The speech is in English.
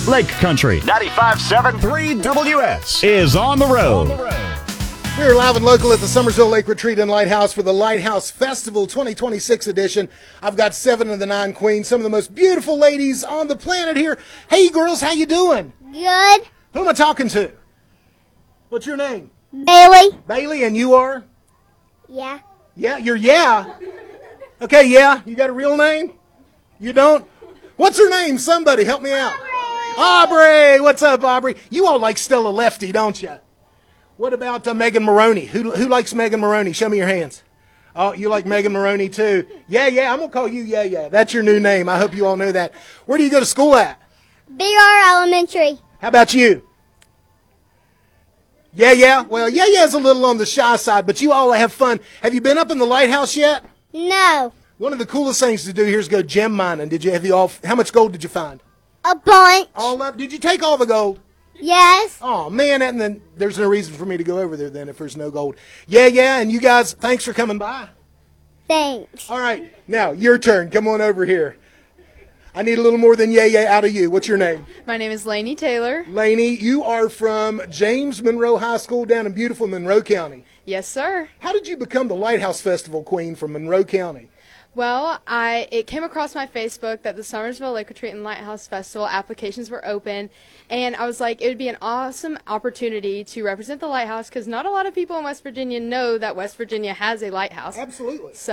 Lake Country 95.7 3WS is on the road. We're live and local at the Summersville Lake Retreat and Lighthouse for the Lighthouse Festival 2026 edition. I've got 7 of the 9 queens, some of the most beautiful ladies on the planet here. Hey girls, how you doing? Good. Who am I talking to? What's your name? Bailey. Bailey, and you are? Yeah. Yeah, you're yeah. Okay, yeah. You got a real name? You don't? What's her name? Somebody help me out. Aubrey. What's up, Aubrey? You all like Stella Lefty, don't you? What about Megan Maroney? Who likes Megan Maroney? Show me your hands. Oh, you like Megan Maroney too? Yeah, I'm going to call you Yeah. That's your new name. I hope you all know that. Where do you go to school at? BR Elementary. How about you? Yeah. Well, is a little on the shy side, but you all have fun. Have you been up in the lighthouse yet? No. One of the coolest things to do here is go gem mining. How much gold did you find? A bunch. All up. Did you take all the gold? Yes. Oh, man, and then there's no reason for me to go over there then if there's no gold. Yeah, and you guys, thanks for coming by. Thanks. All right, now, your turn. Come on over here. I need a little more than yeah out of you. What's your name? My name is Lainey Taylor. Lainey, you are from James Monroe High School down in beautiful Monroe County. Yes, sir. How did you become the Lighthouse Festival queen from Monroe County? Well, it came across my Facebook that the Summersville Lake Retreat and Lighthouse Festival applications were open, and I was like, it would be an awesome opportunity to represent the lighthouse because not a lot of people in West Virginia know that West Virginia has a lighthouse. Absolutely. So